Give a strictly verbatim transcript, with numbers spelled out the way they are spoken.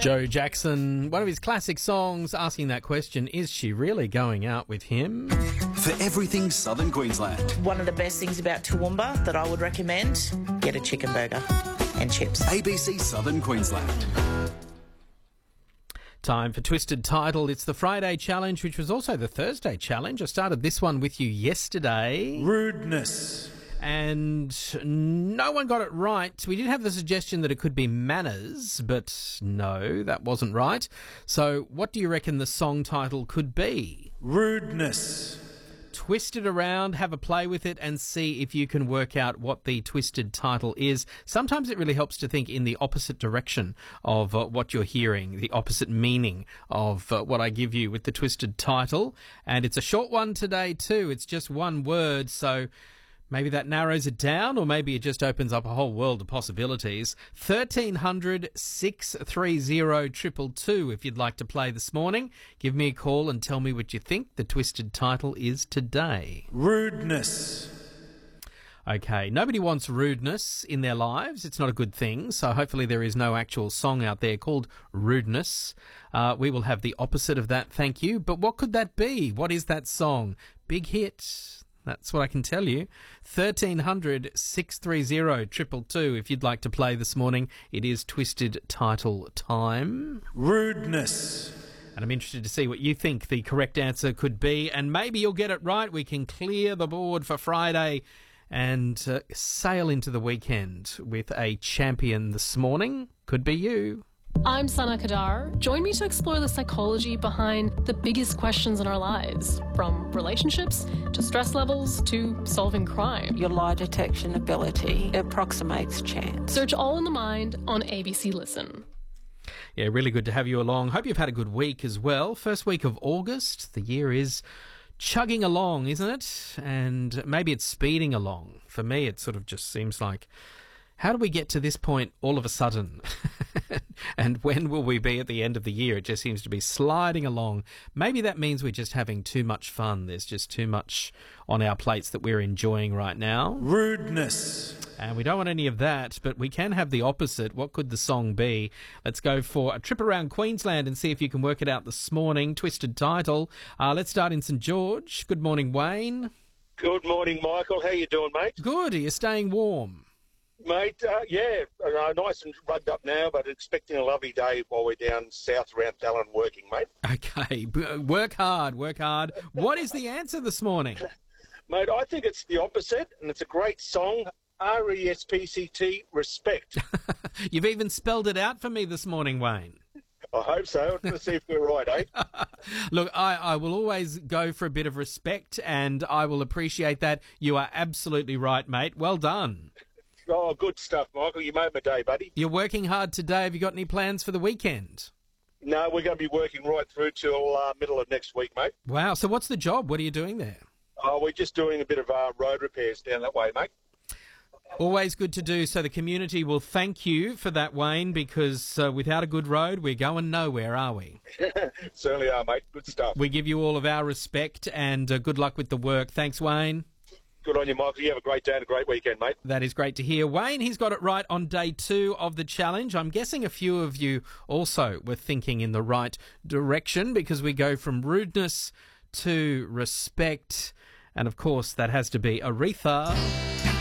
Joe Jackson, one of his classic songs, asking that question, is she really going out with him? For everything Southern Queensland. One of the best things about Toowoomba that I would recommend, get a chicken burger and chips. A B C Southern Queensland. Time for Twisted Title. It's the Friday Challenge, which was also the Thursday Challenge. I started this one with you yesterday. Rudeness. And no one got it right. We did have the suggestion that it could be manners, but no, that wasn't right. So what do you reckon the song title could be? Rudeness. Twist it around, have a play with it, and see if you can work out what the twisted title is. Sometimes it really helps to think in the opposite direction of uh, what you're hearing, the opposite meaning of uh, what I give you with the twisted title. And it's a short one today too. It's just one word, so maybe that narrows it down, or maybe it just opens up a whole world of possibilities. thirteen hundred, six three zero, two two two if you'd like to play this morning. Give me a call and tell me what you think the twisted title is today. Rudeness. Okay, nobody wants rudeness in their lives. It's not a good thing, so hopefully there is no actual song out there called Rudeness. Uh, we will have the opposite of that, thank you. But what could that be? What is that song? Big hit. That's what I can tell you. thirteen hundred, six three zero, two two two if you'd like to play this morning. It is Twisted Title time. Rudeness. And I'm interested to see what you think the correct answer could be. And maybe you'll get it right. We can clear the board for Friday and uh, sail into the weekend with a champion this morning. Could be you. I'm Sana Kadar. Join me to explore the psychology behind the biggest questions in our lives, from relationships to stress levels to solving crime. Your lie detection ability approximates chance. Search All in the Mind on A B C Listen. Yeah, really good to have you along. Hope you've had a good week as well. First week of August. The year is chugging along, isn't it? And maybe it's speeding along. For me, it sort of just seems like, how do we get to this point all of a sudden? And when will we be at the end of the year? It just seems to be sliding along. Maybe that means we're just having too much fun. There's just too much on our plates that we're enjoying right now. Rudeness. And we don't want any of that, but we can have the opposite. What could the song be? Let's go for a trip around Queensland and see if you can work it out this morning. Twisted title. Uh, let's start in St George. Good morning, Wayne. Good morning, Michael. How you doing, mate? Good. Are you staying warm? Mate, uh, yeah, uh, nice and rugged up now, but expecting a lovely day while we're down south around Dallin working, mate. Okay, B- work hard, work hard. What is the answer this morning? Mate, I think it's the opposite, and it's a great song, R E S P C T, respect. You've even spelled it out for me this morning, Wayne. I hope so. Let's see if we're right, eh? Look, I, I will always go for a bit of respect, and I will appreciate that. You are absolutely right, mate. Well done. Oh, good stuff, Michael. You made my day, buddy. You're working hard today. Have you got any plans for the weekend? No, we're going to be working right through till uh, middle of next week, mate. Wow. So what's the job? What are you doing there? Oh, we're just doing a bit of uh, road repairs down that way, mate. Always good to do. So the community will thank you for that, Wayne, because uh, without a good road, we're going nowhere, are we? Certainly are, mate. Good stuff. We give you all of our respect and uh, good luck with the work. Thanks, Wayne. Good on you, Michael. You have a great day and a great weekend, mate. That is great to hear. Wayne, he's got it right on day two of the challenge. I'm guessing a few of you also were thinking in the right direction because we go from rudeness to respect. And, of course, that has to be Aretha.